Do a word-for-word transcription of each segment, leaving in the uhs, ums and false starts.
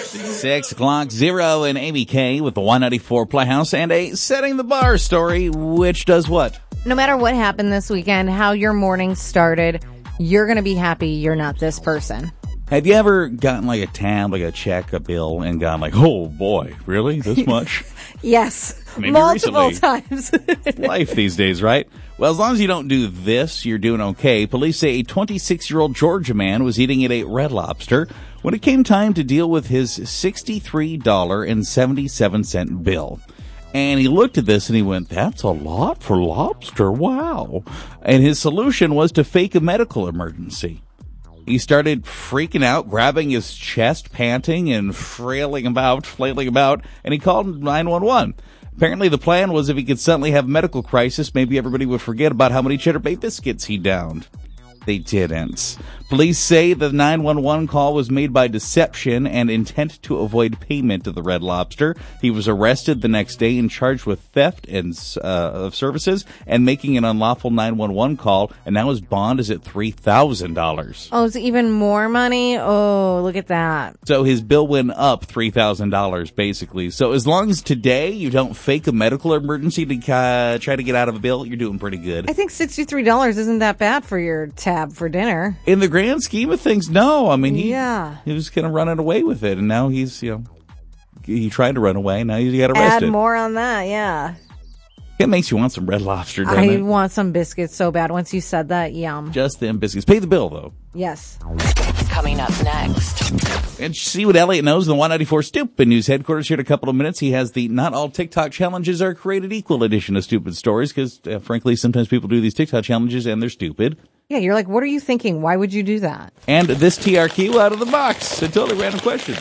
Six o'clock, zero, and Amy K with the one ninety-four Playhouse and a Setting the Bar story, which does what? No matter what happened this weekend, how your morning started, you're going to be happy you're not this person. Have you ever gotten like a tab, like a check, a bill, and gone like, oh boy, really? This much? Yes. Maybe multiple recently. times. Life these days, right? Well, as long as you don't do this, you're doing okay. Police say a twenty-six-year-old Georgia man was eating at a Red Lobster when it came time to deal with his sixty-three dollars and seventy-seven cents bill. And he looked at this and he went, that's a lot for lobster. Wow. And his solution was to fake a medical emergency. He started freaking out, grabbing his chest, panting and frailing about, flailing about, and he called nine one one. Apparently the plan was if he could suddenly have a medical crisis, maybe everybody would forget about how many Cheddar Bay biscuits he downed. They didn't. Police say the nine one one call was made by deception and intent to avoid payment to the Red Lobster. He was arrested the next day and charged with theft and uh, of services and making an unlawful nine one one call, and now his bond is at three thousand dollars. Oh, it's even more money? Oh, look at that. So his bill went up three thousand dollars, basically. So as long as today you don't fake a medical emergency to uh, try to get out of a bill, you're doing pretty good. I think sixty-three dollars isn't that bad for your tab for dinner. In the grand scheme of things, no. I mean, he, yeah. he was kind of running away with it, and now he's, you know, he tried to run away, now he got arrested. Add more on that, yeah. It makes you want some Red Lobster, doesn't I it? want some biscuits so bad. Once you said that, yum. Just them biscuits. Pay the bill, though. Yes. Coming up next. And see what Elliot knows. The one ninety-four Stupid News headquarters here in a couple of minutes. He has the Not All TikTok Challenges Are Created Equal edition of Stupid Stories because, uh, frankly, sometimes people do these TikTok challenges and they're stupid. Yeah, you're like, what are you thinking? Why would you do that? And this T R Q out of the box. So totally random questions.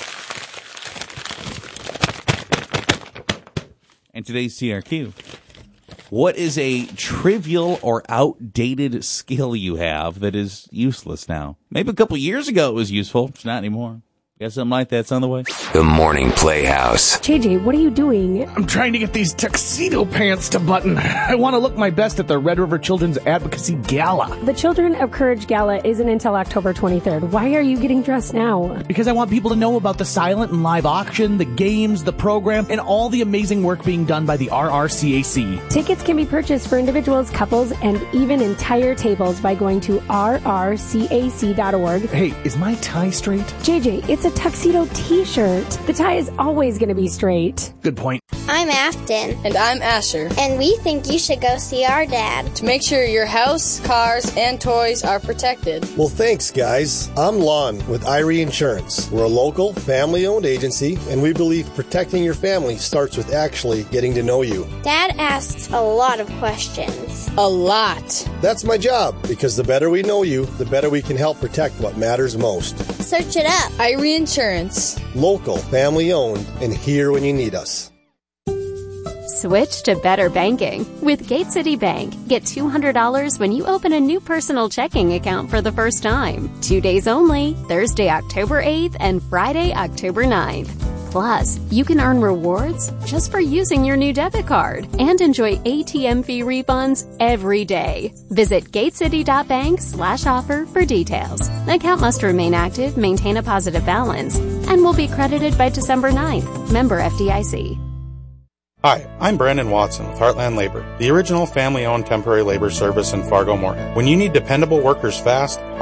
And today's T R Q. What is a trivial or outdated skill you have that is useless now? Maybe a couple years ago it was useful. It's not anymore. Got something like that's on the way? The Morning Playhouse. J J, what are you doing? I'm trying to get these tuxedo pants to button. I want to look my best at the Red River Children's Advocacy Gala. The Children of Courage Gala isn't until October twenty-third. Why are you getting dressed now? Because I want people to know about the silent and live auction, the games, the program, and all the amazing work being done by the R R C A C. Tickets can be purchased for individuals, couples, and even entire tables by going to r r c a c dot org. Hey, is my tie straight? J J, it's a tuxedo t-shirt. The tie is always going to be straight. Good point. I'm Afton. And I'm Asher. And we think you should go see our dad. To make sure your house, cars, and toys are protected. Well, thanks, guys. I'm Lon with Irie Insurance. We're a local, family-owned agency, and we believe protecting your family starts with actually getting to know you. Dad asks a lot of questions. A lot. That's my job, because the better we know you, the better we can help protect what matters most. Search it up. Irie Insurance. Local, family-owned, and here when you need us. Switch to better banking. With Gate City Bank, get two hundred dollars when you open a new personal checking account for the first time. Two days only, Thursday, October eighth and Friday, October ninth. Plus, you can earn rewards just for using your new debit card and enjoy A T M fee refunds every day. Visit gatecity.bank slash offer for details. Account must remain active, maintain a positive balance, and will be credited by December ninth. Member F D I C. Hi, I'm Brandon Watson with Heartland Labor, the original family-owned temporary labor service in Fargo Moorhead. When you need dependable workers fast,